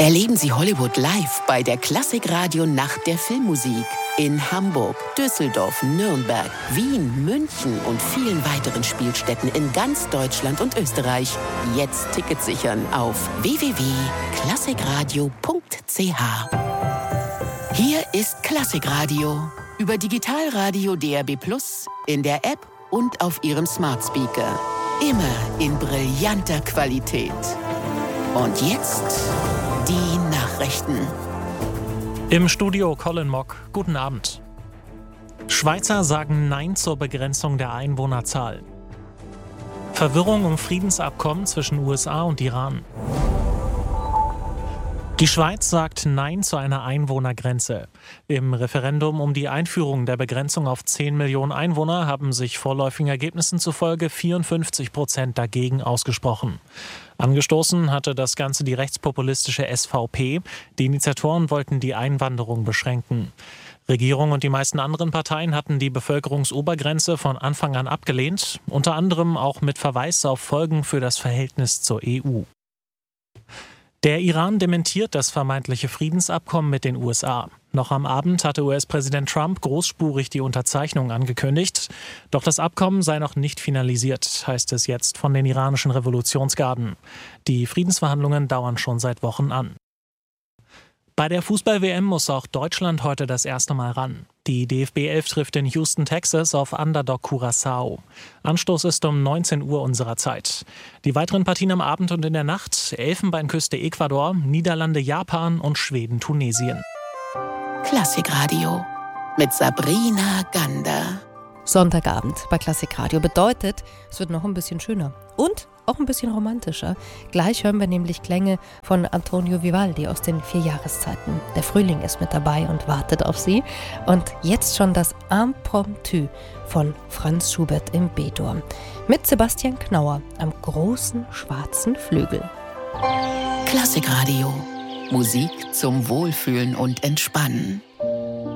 Erleben Sie Hollywood live bei der Klassikradio Nacht der Filmmusik in Hamburg, Düsseldorf, Nürnberg, Wien, München und vielen weiteren Spielstätten in ganz Deutschland und Österreich. Jetzt Tickets sichern auf www.klassikradio.ch. Hier ist Klassikradio über Digitalradio DAB+, in der App und auf Ihrem Smart Speaker. Immer in brillanter Qualität. Und jetzt die Nachrichten. Im Studio Colin Mock. Guten Abend. Schweizer sagen Nein zur Begrenzung der Einwohnerzahl. Verwirrung um Friedensabkommen zwischen USA und Iran. Die Schweiz sagt Nein zu einer Einwohnergrenze. Im Referendum um die Einführung der Begrenzung auf 10 Millionen Einwohner haben sich vorläufigen Ergebnissen zufolge 54% dagegen ausgesprochen. Angestoßen hatte das Ganze die rechtspopulistische SVP. Die Initiatoren wollten die Einwanderung beschränken. Regierung und die meisten anderen Parteien hatten die Bevölkerungsobergrenze von Anfang an abgelehnt, unter anderem auch mit Verweis auf Folgen für das Verhältnis zur EU. Der Iran dementiert das vermeintliche Friedensabkommen mit den USA. Noch am Abend hatte US-Präsident Trump großspurig die Unterzeichnung angekündigt. Doch das Abkommen sei noch nicht finalisiert, heißt es jetzt von den iranischen Revolutionsgarden. Die Friedensverhandlungen dauern schon seit Wochen an. Bei der Fußball-WM muss auch Deutschland heute das erste Mal ran. Die DFB 11 trifft in Houston, Texas auf Underdog Curaçao. Anstoß ist um 19 Uhr unserer Zeit. Die weiteren Partien am Abend und in der Nacht: Elfenbeinküste Ecuador, Niederlande Japan und Schweden Tunesien. Klassikradio mit Sabrina Gander. Sonntagabend bei Klassikradio bedeutet, es wird noch ein bisschen schöner und auch ein bisschen romantischer. Gleich hören wir nämlich Klänge von Antonio Vivaldi aus den 4 Jahreszeiten. Der Frühling ist mit dabei und wartet auf Sie. Und jetzt schon das Impromptu von Franz Schubert im B-Dur mit Sebastian Knauer am großen schwarzen Flügel. Klassikradio. Musik zum Wohlfühlen und Entspannen.